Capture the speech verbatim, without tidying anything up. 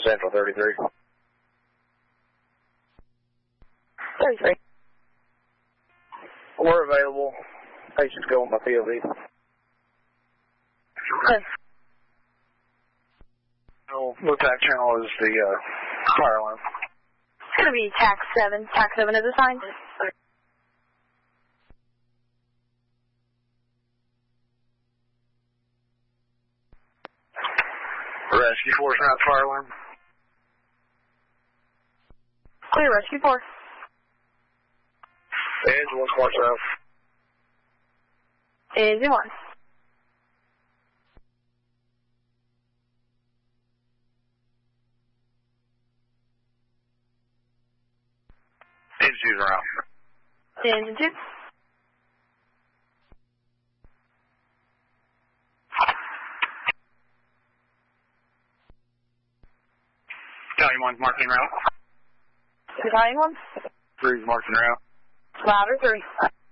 Central thirty-three. thirty-three. We're available. Patients go with my P O V. Okay. No, what tax channel is the uh, fire alarm? It's going to be tax seven. Tax seven is assigned. Rescue force out fire alarm. Clear, rescue four. Engine one smart south. Engine one. Engine two's around. Engine two. Battalion one's marking route. Battalion one. Three's marking route. Louder three.